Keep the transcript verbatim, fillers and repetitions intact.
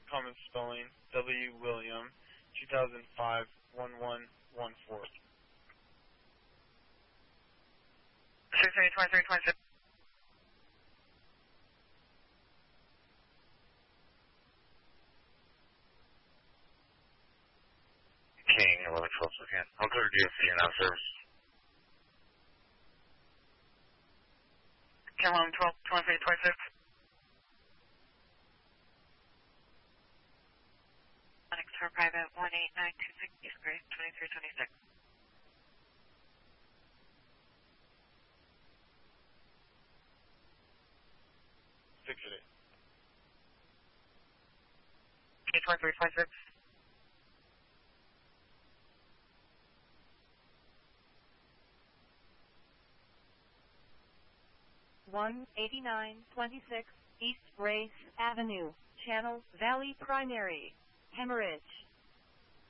common spelling, W. William, two thousand five, one one one four. six twenty, twenty-three, twenty-six. King, eleven twelve, again. I'll go to D F C now, service. King eleven twelve, twenty-three, twenty-six. Onyx for private one eight nine two six, East Grace, twenty-three twenty-six. six eight. King twenty-three twenty-six. one eighty-nine twenty-six East Race Avenue, Channel Valley Primary, Hemorrhage.